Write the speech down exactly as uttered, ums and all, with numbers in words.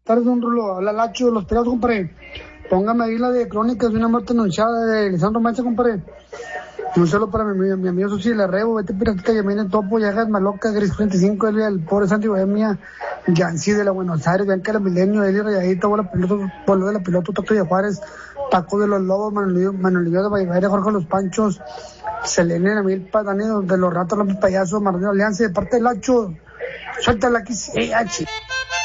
tardes, un rulo. Habla Lacho, los pelados, compadre. Póngame ahí la de Crónicas de una muerte anunciada de Lisandro Mancha, compadre. Un saludo para mi, mi amigo Susi La Rebo, vete piratita, que viene Topo, Yagas, Maloca, Gris cuarenta y cinco, Elia, el pobre Santi Bohemia, Yancy de la Buenos Aires, Bianca de la Milenio, Eli Rayadita, Bola Piloto, Polo de la Piloto, Tato de Juárez, Paco de los Lobos, Manolillo, Manolillo de Valladolid, Jorge Los Panchos, Selene, Namil Padani, de los Ratos, López Payaso, Martín Alianza, de parte del Lacho, suéltala aquí, sí, H.